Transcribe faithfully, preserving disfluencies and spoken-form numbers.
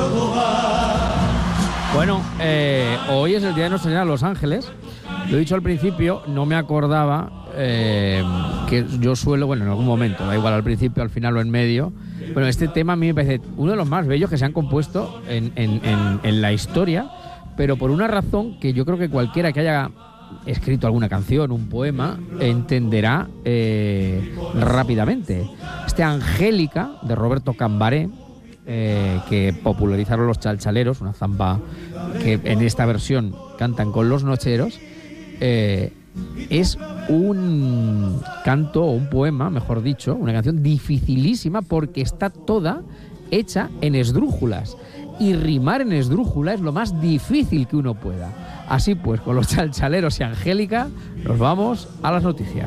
Bueno, eh, hoy es el día de Nuestra Señora de los Ángeles. Lo he dicho al principio, no me acordaba eh, que yo suelo, bueno, en algún momento, da igual al principio, al final o en medio. Bueno, este tema a mí me parece uno de los más bellos que se han compuesto en, en, en, en la historia, pero por una razón que yo creo que cualquiera que haya escrito alguna canción, un poema, entenderá eh, rápidamente. Este Angélica, de Roberto Cambaré, eh, que popularizaron los chalchaleros, una zamba que en esta versión cantan con los nocheros, eh, es un canto o un poema, mejor dicho, una canción dificilísima porque está toda hecha en esdrújulas. Y rimar en esdrújula es lo más difícil que uno pueda. Así pues, con los chalchaleros y Angélica, nos vamos a las noticias.